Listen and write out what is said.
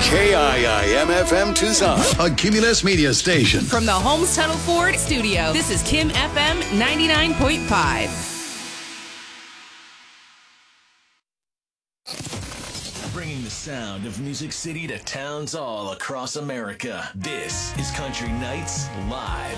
KIIM-FM Tucson, a Cumulus media station. From the Holmes Tuttle Ford studio, this is Kim FM 99.5. Bringing the sound of Music City to towns all across America. This is Country Nights Live.